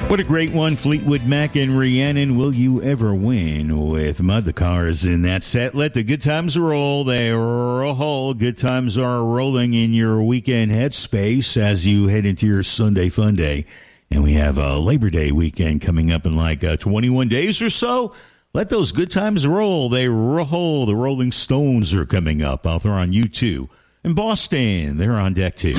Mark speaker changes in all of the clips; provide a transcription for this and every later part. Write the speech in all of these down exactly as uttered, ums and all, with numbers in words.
Speaker 1: What a great one, Fleetwood Mac and Rhiannon. Will you ever win with Mud the Cars in that set? Let the good times roll. They roll. Good times are rolling in your weekend headspace as you head into your Sunday fun day. And we have a Labor Day weekend coming up in like uh, twenty-one days or so. Let those good times roll. They roll. The Rolling Stones are coming up. Out there on U two. In Boston, they're on deck too.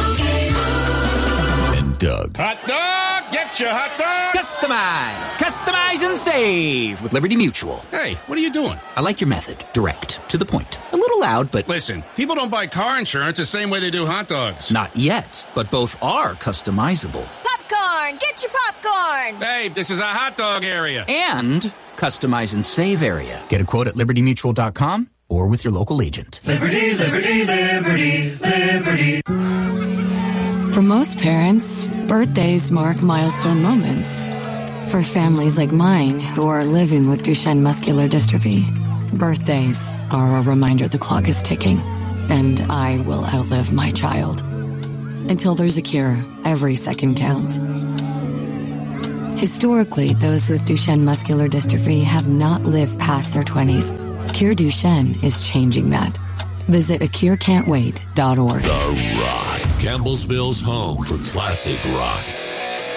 Speaker 1: And Doug.
Speaker 2: Hot dog! Get your hot dog!
Speaker 3: Customize! Customize and save with Liberty Mutual.
Speaker 2: Hey, what are you doing?
Speaker 3: I like your method. Direct. To the point. A little loud, but...
Speaker 2: Listen, people don't buy car insurance the same way they do hot dogs.
Speaker 3: Not yet, but both are customizable.
Speaker 4: Popcorn! Get your popcorn!
Speaker 2: Hey, this is a hot dog area.
Speaker 3: And customize and save area. Get a quote at liberty mutual dot com or with your local agent.
Speaker 5: Liberty, liberty, liberty, liberty.
Speaker 6: For most parents, birthdays mark milestone moments. For families like mine who are living with Duchenne muscular dystrophy, birthdays are a reminder the clock is ticking, and I will outlive my child. Until there's a cure, every second counts. Historically, those with Duchenne muscular dystrophy have not lived past their twenties. Cure Duchenne is changing that. Visit a cure can't wait dot org.
Speaker 7: The Rock, Campbellsville's home for classic rock.